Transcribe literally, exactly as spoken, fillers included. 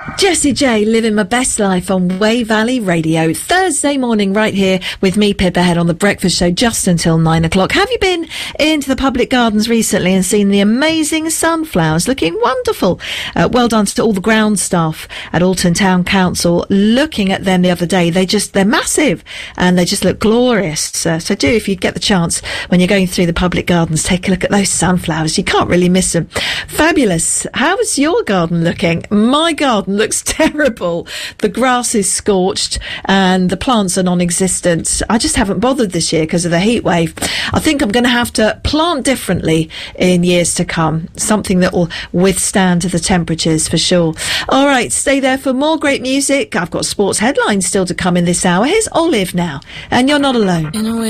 Jessie J, living my best life on Way Valley Radio. Thursday morning right here with me, Pip, ahead on The Breakfast Show just until nine o'clock. Have you been into the public gardens recently and seen the amazing sunflowers looking wonderful? Uh, well done to all the ground staff at Alton Town Council. Looking at them the other day, they just, they're massive and they just look glorious. Uh, so do, if you get the chance when you're going through the public gardens, take a look at those sunflowers. You can't really miss them. Fabulous. How's your garden looking? My garden looks terrible. The grass is scorched and the plants are non-existent. I just haven't bothered this year because of the heat wave. I think I'm going to have to plant differently in years to come. Something that will withstand the temperatures for sure. All right, stay there for more great music. I've got sports headlines still to come in this hour. Here's Olive now, and You're Not Alone. In a way.